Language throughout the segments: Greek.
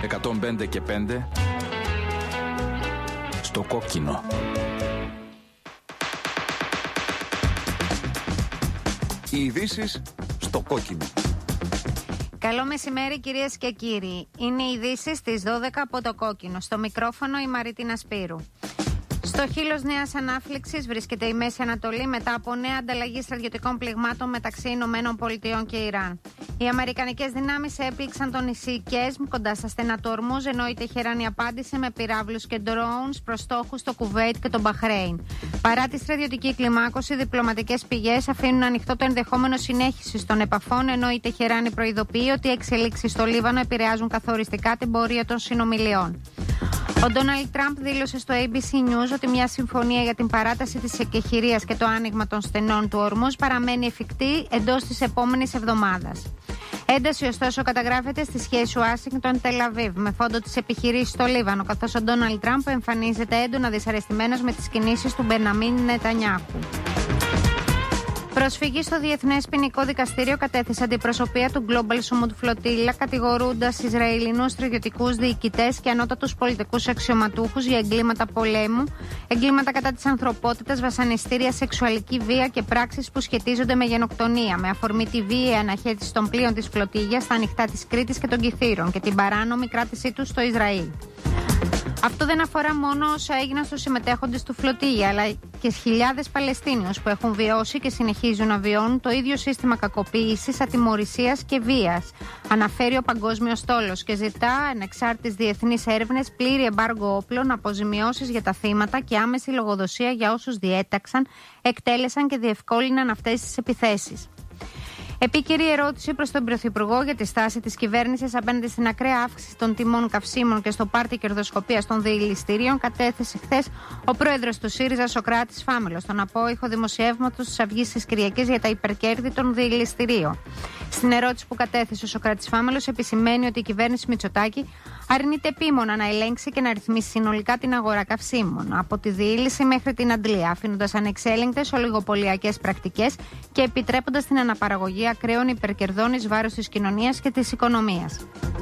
105 και 5 στο κόκκινο. Οι ειδήσεις στο κόκκινο. Καλό μεσημέρι κυρίες και κύριοι. Είναι οι ειδήσεις στις 12 από το κόκκινο. Στο μικρόφωνο η Μαρίτινα Σπύρου. Στο χείλος νέας ανάφλεξης βρίσκεται η Μέση Ανατολή μετά από νέα ανταλλαγή στρατιωτικών πληγμάτων μεταξύ Ηνωμένων Πολιτειών και Ιράν. Οι αμερικανικές δυνάμεις έπληξαν το νησί Κέσμ κοντά στα στενά του Ορμούζ, ενώ η Τεχεράνη απάντησε με πυράβλους και ντρόουνς προς στόχους στο Κουβέιτ και τον Μπαχρέιν. Παρά τη στρατιωτική κλιμάκωση, διπλωματικές πηγές αφήνουν ανοιχτό το ενδεχόμενο συνέχισης των επαφών, ενώ η Τεχεράνη προειδοποιεί ότι οι εξελίξεις στο Λίβανο επηρεάζουν καθοριστικά την πορεία των συνομιλιών. Ο Ντόναλντ Τραμπ δήλωσε στο ABC News ότι μια συμφωνία για την παράταση της εκεχηρίας και το άνοιγμα των στενών του Ορμούζ παραμένει εφικτή εντός της επόμενης εβδομάδας. Ένταση ωστόσο καταγράφεται στη σχέση Ουάσιγκτον-Τελαβίβ με φόντο τις επιχειρήσεις στο Λίβανο, καθώς ο Ντόναλντ Τραμπ εμφανίζεται έντονα δυσαρεστημένος με τις κινήσεις του Μπενιαμίν Νετανιάχου. Προσφυγή στο Διεθνές Ποινικό Δικαστήριο κατέθεσε αντιπροσωπεία του Global Summit Flotilla, κατηγορούντας Ισραηλινούς στρατιωτικούς διοικητές και ανώτατους πολιτικούς αξιωματούχους για εγκλήματα πολέμου, εγκλήματα κατά της ανθρωπότητας, βασανιστήρια, σεξουαλική βία και πράξεις που σχετίζονται με γενοκτονία, με αφορμή τη βίαιη αναχέτηση των πλοίων της φλωτίγιας στα ανοιχτά της Κρήτης και των Κιθήρων και την παράνομη κράτησή τους στο Ισραήλ. Αυτό δεν αφορά μόνο όσα έγιναν στους συμμετέχοντες του φλωτίγια, αλλά και χιλιάδες Παλαιστίνιους που έχουν βιώσει και συνεχίζουν να βιώνουν το ίδιο σύστημα κακοποίησης, ατιμωρησίας και βίας. Αναφέρει ο Παγκόσμιος Στόλος και ζητά ανεξάρτητες διεθνείς έρευνες, πλήρη εμπάργο όπλων, αποζημιώσεις για τα θύματα και άμεση λογοδοσία για όσους διέταξαν, εκτέλεσαν και διευκόλυναν αυτές τις επιθέσεις. Επίκαιρη ερώτηση προς τον Πρωθυπουργό για τη στάση της κυβέρνησης απέναντι στην ακραία αύξηση των τιμών καυσίμων και στο πάρτι κερδοσκοπίας των διελιστηρίων κατέθεσε χθες ο πρόεδρος του ΣΥΡΙΖΑ Σωκράτης Φάμελος στον απόϊχο δημοσιεύματος της Αυγής της Κυριακής για τα υπερκέρδη των διελιστηρίων. Στην ερώτηση που κατέθεσε ο Σωκράτης Φάμελος επισημαίνει ότι η κυβέρνηση Μητσοτάκη αρνείται επίμονα να ελέγξει και να ρυθμίσει συνολικά την αγορά καυσίμων, από τη διήλυση μέχρι την αντλία, αφήνοντας ανεξέλεγκτες ολιγοπωλιακές πρακτικές και επιτρέποντας την αναπαραγωγή ακραίων υπερκερδών εις βάρος της κοινωνίας και της οικονομίας.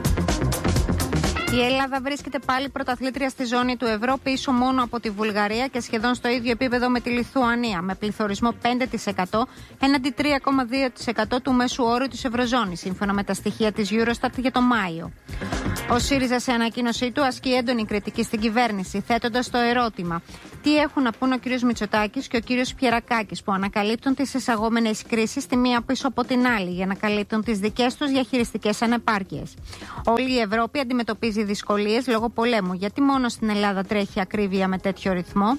Η Ελλάδα βρίσκεται πάλι πρωταθλήτρια στη ζώνη του ευρώ, πίσω μόνο από τη Βουλγαρία και σχεδόν στο ίδιο επίπεδο με τη Λιθουανία, με πληθωρισμό 5% έναντι 3,2% του μέσου όρου της Ευρωζώνης, σύμφωνα με τα στοιχεία της Eurostat για τον Μάιο. Ο ΣΥΡΙΖΑ σε ανακοίνωσή του ασκεί έντονη κριτική στην κυβέρνηση, θέτοντας το ερώτημα: τι έχουν να πούν ο κ. Μητσοτάκης και ο κ. Πιερακάκης, που ανακαλύπτουν τις εισαγόμενες κρίσεις τη μία πίσω από την άλλη, για να καλύπτουν τις δικές τους διαχειριστικές ανεπάρκειες. Όλη η Ευρώπη αντιμετωπίζει δυσκολίες λόγω πολέμου. Γιατί μόνο στην Ελλάδα τρέχει ακρίβεια με τέτοιο ρυθμό?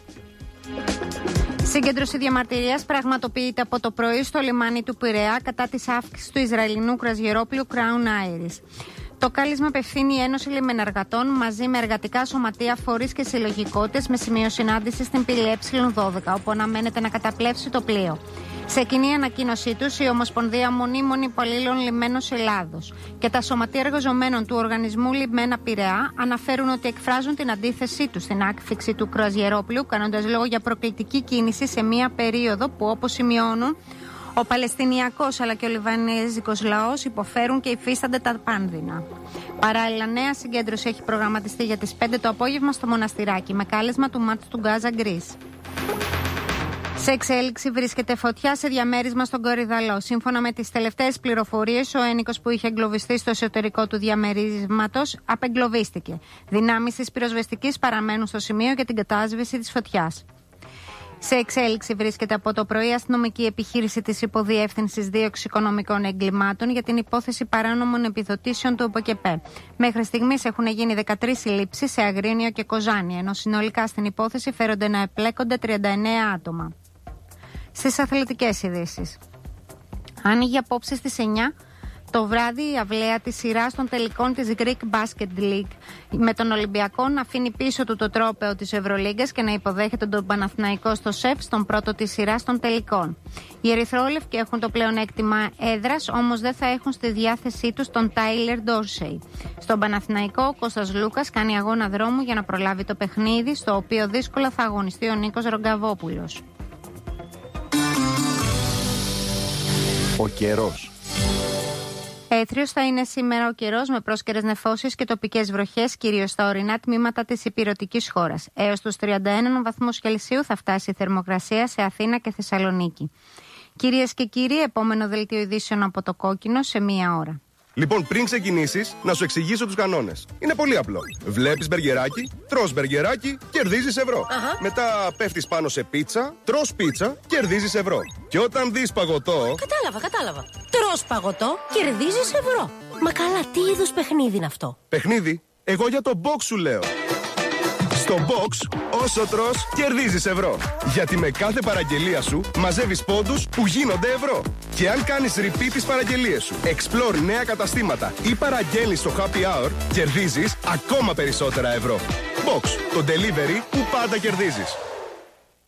Συγκέντρωση διαμαρτυρίας πραγματοποιείται από το πρωί στο λιμάνι του Πειραιά κατά της αύξησης του Ισραηλινού κρουαζιερόπλοιου Crown Iris. Το κάλεσμα απευθύνει η Ένωση Λιμενεργατών μαζί με εργατικά σωματεία, φορείς και συλλογικότητες με σημείο συνάντηση στην πύλη Ε12, όπου αναμένεται να καταπλέψει το πλοίο. Σε κοινή ανακοίνωσή τους, η Ομοσπονδία Μονίμων Υπαλλήλων Λιμένος Ελλάδος και τα Σωματεία Εργαζομένων του Οργανισμού Λιμένα Πειραιά αναφέρουν ότι εκφράζουν την αντίθεσή τους στην άφιξη του κρουαζιερόπλοιου, κάνοντας λόγο για προκλητική κίνηση σε μία περίοδο που, όπως σημειώνουν, ο Παλαιστινιακός αλλά και ο Λιβανέζικος λαός υποφέρουν και υφίστανται τα πάνδυνα. Παράλληλα, νέα συγκέντρωση έχει προγραμματιστεί για τις 5 το απόγευμα στο Μοναστηράκι με κάλεσμα του ΜΑΤ του Γκάζα Γκρίς. Σε εξέλιξη βρίσκεται φωτιά σε διαμέρισμα στον Κορυδαλό. Σύμφωνα με τις τελευταίες πληροφορίες, ο ένικος που είχε εγκλωβιστεί στο εσωτερικό του διαμερίσματος απεγκλωβίστηκε. Δυνάμεις της πυροσβεστικής παραμένουν στο σημείο για την κατάσβεση της φωτιάς. Σε εξέλιξη βρίσκεται από το πρωί αστυνομική επιχείρηση της Υποδιεύθυνσης Δίωξης Οικονομικών Εγκλημάτων για την υπόθεση παράνομων επιδοτήσεων του ΟΠΕΚΕΠΕ. Μέχρι στιγμής έχουν γίνει 13 συλλήψεις σε Αγρίνιο και Κοζάνη, ενώ συνολικά στην υπόθεση φέρονται να επλέκονται 39 άτομα. Στις αθλητικές ειδήσεις. Άνοιγε απόψε στις 9 το βράδυ η αυλαία της σειράς των τελικών της Greek Basket League, με τον Ολυμπιακό να αφήνει πίσω του το τρόπαιο της Ευρωλίγκας και να υποδέχεται τον Παναθηναϊκό στο ΣΕΦ στον πρώτο της σειράς των τελικών. Οι ερυθρόλευκοι έχουν το πλεονέκτημα έδρας, όμως δεν θα έχουν στη διάθεσή τους τον Τάιλερ Ντόρσεϊ. Στον Παναθηναϊκό ο Κώστας Λούκας κάνει αγώνα δρόμου για να προλάβει το παιχνίδι, στο οποίο δύσκολα θα αγωνιστεί ο Νίκος Ρογκαβόπουλος. Ο καιρός. Έθριος θα είναι σήμερα ο καιρός με πρόσκαιρες νεφώσεις και τοπικές βροχές, κυρίως στα ορεινά τμήματα της ηπειρωτικής χώρας. Έως τους 31 βαθμούς Κελσίου θα φτάσει η θερμοκρασία σε Αθήνα και Θεσσαλονίκη. Κυρίες και κύριοι, επόμενο δελτίο ειδήσεων από το Κόκκινο σε 1 ώρα. Λοιπόν, πριν ξεκινήσεις, να σου εξηγήσω τους κανόνες. Είναι πολύ απλό. Βλέπεις μπεργκεράκι, τρως μπεργκεράκι, κερδίζεις ευρώ. Μετά πέφτεις πάνω σε πίτσα, τρως πίτσα, κερδίζεις ευρώ. Και όταν δεις παγωτό. Κατάλαβα. Τρως παγωτό, κερδίζεις ευρώ. Μα καλά, τι είδους παιχνίδι είναι αυτό? Παιχνίδι? Εγώ για το box σου λέω. Στο box, όσο τρως, κερδίζεις ευρώ. Γιατί με κάθε παραγγελία σου μαζεύεις πόντους που γίνονται ευρώ. Και αν κάνεις repeat τις παραγγελίες σου, explore νέα καταστήματα ή παραγγέλνεις στο happy hour, κερδίζεις ακόμα περισσότερα ευρώ. Box, το delivery που πάντα κερδίζεις.